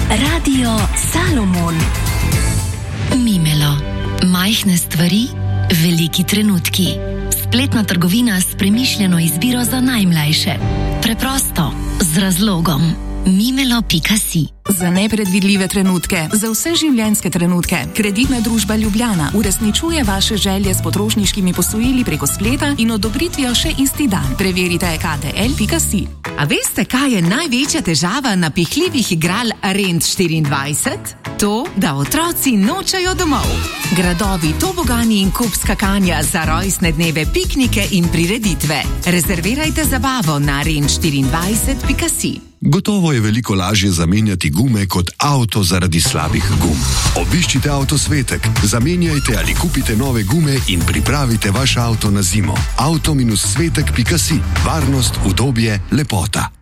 Radio Salomon. Mimelo. Majhne stvari, veliki trenutki. Spletna trgovina s premišljeno izbiro za najmlajše. Preprosto, z razlogom. Mimelo.si. Za nepredvidljive trenutke, za vse življenjske trenutke, Kreditna družba Ljubljana uresničuje vaše želje s potrošniškimi posojili preko spleta in odobritvijo še isti dan. Preverite ktl.si. A veste, kaj je največja težava napihljivih igral Rent 24? To, da otroci nočejo domov. Gradovi, tobogani in kup skakanja za rojstne dneve, piknike in prireditve. Rezervirajte zabavo na rent24.si. Gotovo je veliko lažje zamenjati gume kot avto zaradi slabih gum. Obiščite Avtosvetek, zamenjajte ali kupite nove gume in pripravite vaš avto na zimo. Auto-svetek.si. Varnost, udobje, lepota.